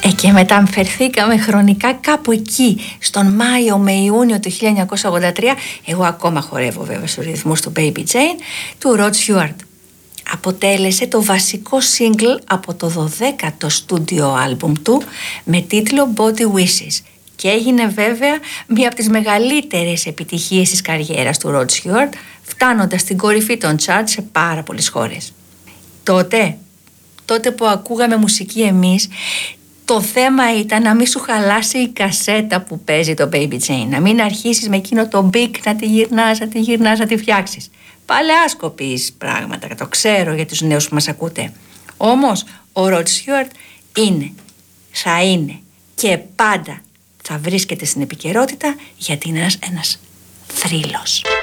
Και μεταμφερθήκαμε χρονικά κάπου εκεί, στον Μάιο με Ιούνιο του 1983. Εγώ ακόμα χορεύω βέβαια στους ρυθμούς του Baby Jane του Rod Stewart. Αποτέλεσε το βασικό single από το 12ο στούντιο άλμπουμ του με τίτλο Body Wishes και έγινε βέβαια μία από τις μεγαλύτερες επιτυχίες της καριέρας του Rod Stewart, φτάνοντας στην κορυφή των charts σε πάρα πολλές χώρες. Τότε που ακούγαμε μουσική εμείς, το θέμα ήταν να μην σου χαλάσει η κασέτα που παίζει το Baby Jane, να μην αρχίσεις με εκείνο το big να τη γυρνάς, να τη φτιάξεις. Παλαιάσκοπης πράγματα, το ξέρω για τους νέους που μας ακούτε. Όμως ο Rod Stewart θα είναι και πάντα θα βρίσκεται στην επικαιρότητα, γιατί είναι ένας θρύλος.